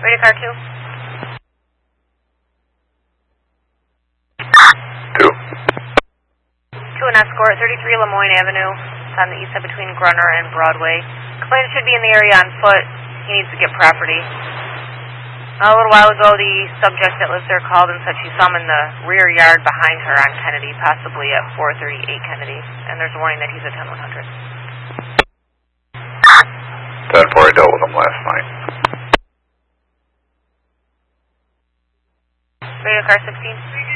Radio car 2. 2. 2 and escort, 33 Lemoyne Avenue. It's on the east side between Grunner and Broadway. Complainant should be in the area on foot. He needs to get property. A little while ago, the subject that lives there called and said she saw him in the rear yard behind her on Kennedy, possibly at 438 Kennedy. And there's a warning that he's at 10100. 10-4, I dealt with him last night. Radio car 16.